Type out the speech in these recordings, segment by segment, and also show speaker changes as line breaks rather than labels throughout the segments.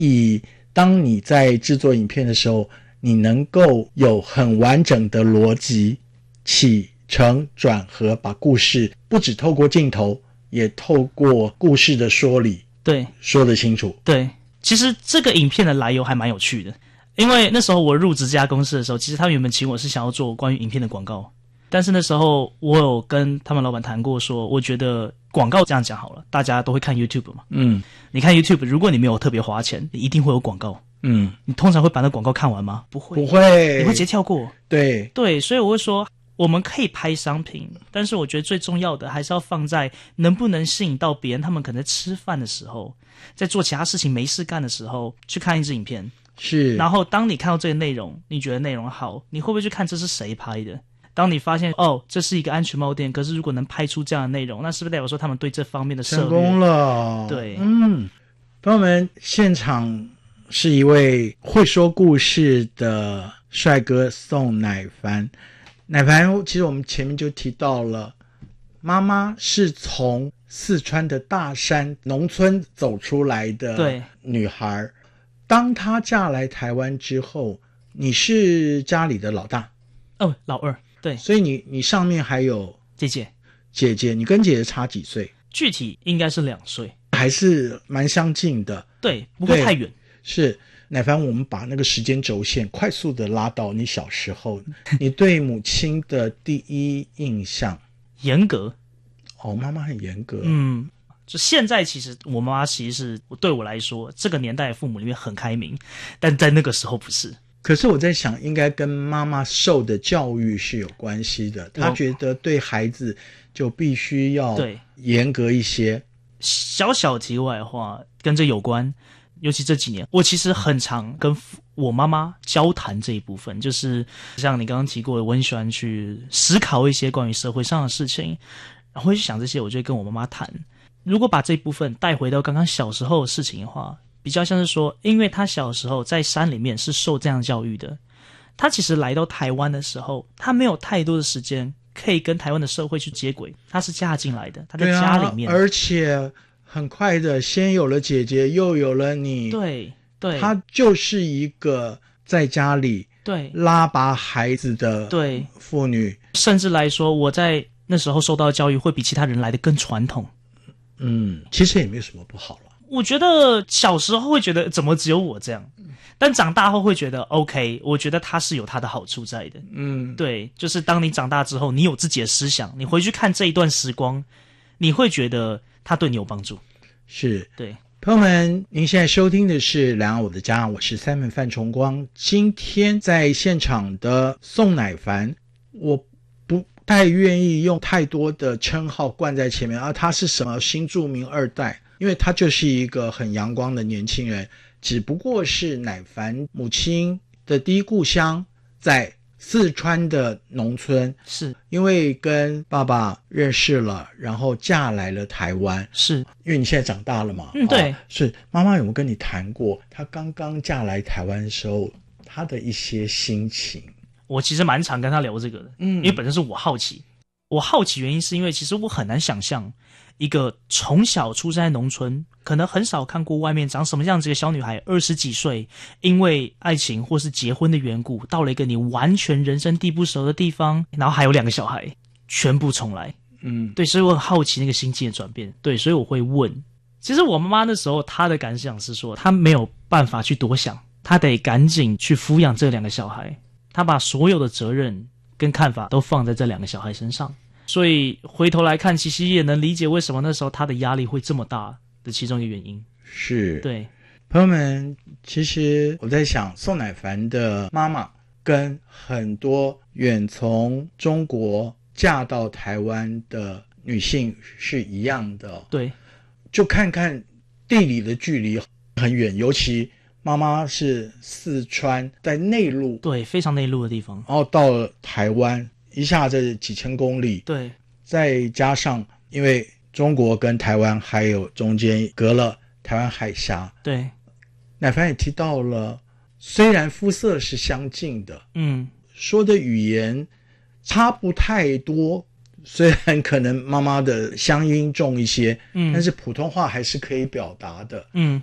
当你在制作影片的时候，你能够有很完整的逻辑，起承转合，把故事不只透过镜头，也透过故事的说理，
对，
说得清楚。
对，其实这个影片的来由还蛮有趣的，因为那时候我入职这家公司的时候，其实他们原本请我是想要做关于影片的广告，但是那时候我有跟他们老板谈过说，我觉得广告这样讲好了，大家都会看 YouTube 嘛，你看 YouTube， 如果你没有特别花钱，你一定会有广告，你通常会把那广告看完吗？不会，
不会，
你会直接跳过。
对，
所以我会说，我们可以拍商品，但是我觉得最重要的还是要放在能不能吸引到别人，他们可能在吃饭的时候，在做其他事情没事干的时候去看一支影片。
是，
然后当你看到这个内容，你觉得内容好，你会不会去看这是谁拍的？当你发现这是一个安全帽店，可是如果能拍出这样的内容，那是不是代表说他们对这方面的策略
成功了？
对，
朋友们，现场是一位会说故事的帅哥宋乃凡。乃凡，其实我们前面就提到了，妈妈是从四川的大山农村走出来的女孩。当她嫁来台湾之后，你是家里的老大？
老二。对，
所以你上面还有
姐姐，
你跟姐姐差几岁？
具体应该是2岁，
还是蛮相近的。
对，不会太远。
是，乃凡，我们把那个时间轴线快速的拉到你小时候，你对母亲的第一印象？
严格。
妈妈很严格。
就现在其实我妈妈其实是对我来说，这个年代的父母里面很开明，但在那个时候不是。
可是我在想，应该跟妈妈受的教育是有关系的。她觉得对孩子就必须要严格一些。
小题外话，跟这有关，尤其这几年，我其实很常跟我妈妈交谈这一部分，就是像你刚刚提过的，我很喜欢去思考一些关于社会上的事情，然后去想这些，我就会跟我妈妈谈。如果把这部分带回到刚刚小时候的事情的话，比较像是说，因为他小时候在山里面是受这样教育的，他其实来到台湾的时候，他没有太多的时间可以跟台湾的社会去接轨，他是嫁进来的，他在家里面，
而且很快的先有了姐姐，又有了你，
对，
他就是一个在家里拉拔孩子的妇女，
甚至来说，我在那时候受到的教育会比其他人来得更传统。
其实也没有什么不好了。
我觉得小时候会觉得怎么只有我这样，但长大后会觉得 OK， 我觉得它是有它的好处在的。对，就是当你长大之后，你有自己的思想，你回去看这一段时光，你会觉得它对你有帮助。
是，
对。
朋友们，您现在收听的是《两岸我的家》，我是Simon范崇光。今天在现场的宋乃凡，我不太愿意用太多的称号冠在前面，他是什么新住民2代，因为他就是一个很阳光的年轻人，只不过是乃凡母亲的第一故乡在四川的农村，
是
因为跟爸爸认识了，然后嫁来了台湾，
是
因为你现在长大了嘛。
对，
是妈妈有没有跟你谈过她刚刚嫁来台湾的时候她的一些心情？
我其实蛮常跟她聊这个的，因为本身是我好奇原因是因为其实我很难想象一个从小出生在农村，可能很少看过外面长什么样子的小女孩，20几岁，因为爱情或是结婚的缘故，到了一个你完全人生地不熟的地方，然后还有2个小孩，全部重来。对，所以我很好奇那个心境的转变。对，所以我会问。其实我妈妈那时候她的感想是说，她没有办法去多想，她得赶紧去抚养这2个小孩，她把所有的责任跟看法都放在这2个小孩身上。所以回头来看，其实也能理解为什么那时候他的压力会这么大的其中一个原因。是，对，
朋友们，其实我在想，宋乃凡的妈妈跟很多远从中国嫁到台湾的女性是一样的。
对，
就看看地理的距离很远，尤其妈妈是四川，在内陆，
对，非常内陆的地方，
然后到了台湾，一下子几千公里，
对，
再加上因为中国跟台湾还有中间隔了台湾海峡，
对，
乃凡也提到了，虽然肤色是相近的，说的语言差不太多，虽然可能妈妈的乡音重一些，但是普通话还是可以表达的，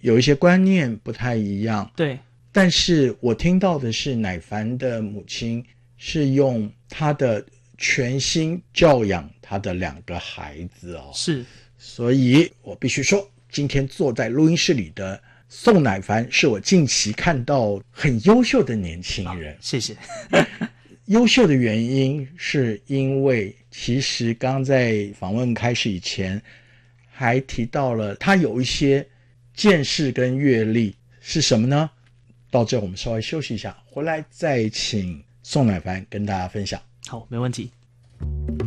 有一些观念不太一样。
对，
但是我听到的是乃凡的母亲是用她的全心教养她的2个孩子哦。
是，
所以我必须说，今天坐在录音室里的宋乃凡是我近期看到很优秀的年轻人。
谢谢。
优秀的原因是因为其实刚在访问开始以前还提到了他有一些见识跟阅历，是什么呢？到这我们稍微休息一下，回来再请宋乃凡跟大家分享。
好，没问题。